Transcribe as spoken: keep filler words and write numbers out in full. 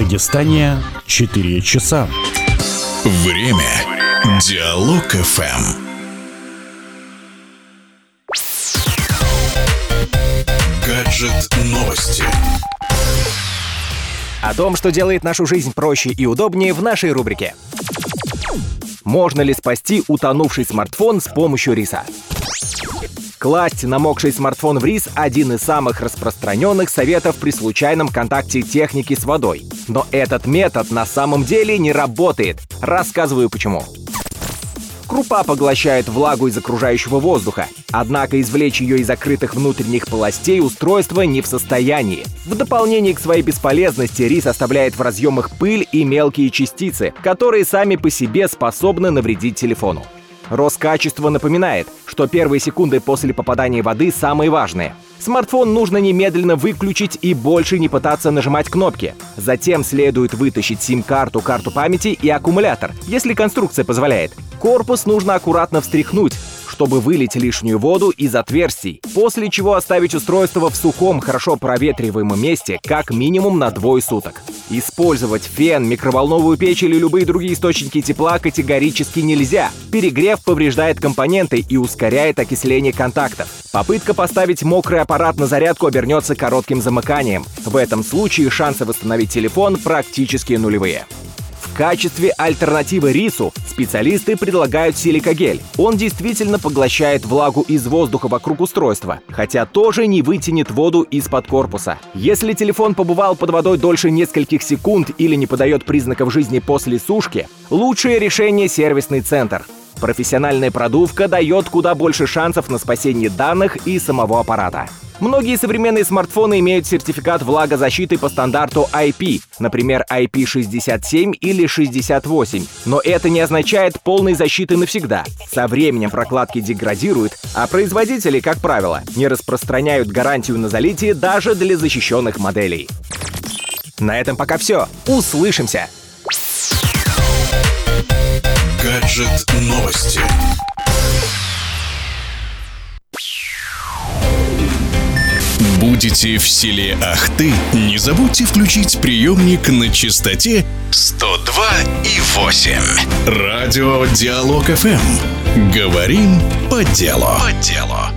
Дагестане четыре часа. Время. Диалог эф эм. Гаджет новости. О том, что делает нашу жизнь проще и удобнее, в нашей рубрике. Можно ли спасти утонувший смартфон с помощью риса? Класть намокший смартфон в рис – один из самых распространенных советов при случайном контакте техники с водой. Но этот метод на самом деле не работает. Рассказываю почему. Крупа поглощает влагу из окружающего воздуха, однако извлечь ее из закрытых внутренних полостей устройство не в состоянии. В дополнение к своей бесполезности рис оставляет в разъемах пыль и мелкие частицы, которые сами по себе способны навредить телефону. Роскачество напоминает, что первые секунды после попадания воды самые важные. Смартфон нужно немедленно выключить и больше не пытаться нажимать кнопки. Затем следует вытащить сим-карту, карту памяти и аккумулятор, если конструкция позволяет. Корпус нужно аккуратно встряхнуть, чтобы вылить лишнюю воду из отверстий, после чего оставить устройство в сухом, хорошо проветриваемом месте как минимум на двое суток. Использовать фен, микроволновую печь или любые другие источники тепла категорически нельзя. Перегрев повреждает компоненты и ускоряет окисление контактов. Попытка поставить мокрый аппарат на зарядку обернется коротким замыканием. В этом случае шансы восстановить телефон практически нулевые. В качестве альтернативы рису специалисты предлагают силикагель. Он действительно поглощает влагу из воздуха вокруг устройства, хотя тоже не вытянет воду из-под корпуса. Если телефон побывал под водой дольше нескольких секунд или не подает признаков жизни после сушки, лучшее решение — сервисный центр. Профессиональная продувка дает куда больше шансов на спасение данных и самого аппарата. Многие современные смартфоны имеют сертификат влагозащиты по стандарту ай пи, например, ай пи шестьдесят семь или шестьдесят восемь, но это не означает полной защиты навсегда. Со временем прокладки деградируют, а производители, как правило, не распространяют гарантию на залитие даже для защищенных моделей. На этом пока все. Услышимся! Гаджет новости. Будете в селе Ахты? Не забудьте включить приемник на частоте сто два и восемь. Радио Диалог эф эм. Говорим по делу. По делу.